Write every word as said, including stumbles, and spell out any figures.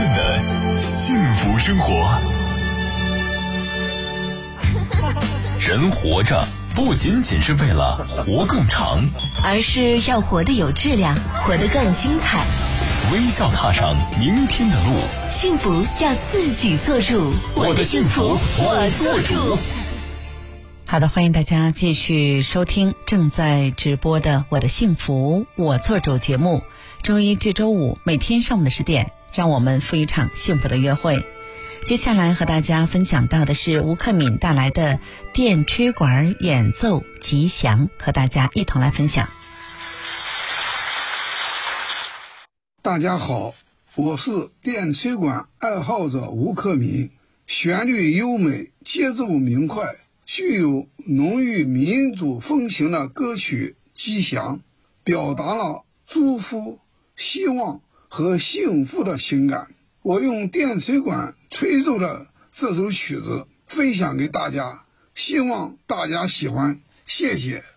份的幸福生活。人活着不仅仅是为了活更长， 而是要活得有质量，活得更精彩。 微笑踏上明天的路， 幸福要自己做主。 我的幸福我做主。 好的，欢迎大家继续收听正在直播的《我的幸福我做主》节目。周一至周五每天上午的十点，让我们赴一场幸福的约会。接下来和大家分享到的是吴克敏带来的电吹管演奏吉祥，和大家一同来分享。 大家好，我是电吹管爱好者吴克敏。旋律优美，节奏明快，具有浓郁民族风情的歌曲《吉祥》，表达了祝福、希望和幸福的情感。我用电吹管吹奏的这首曲子分享给大家，希望大家喜欢，谢谢。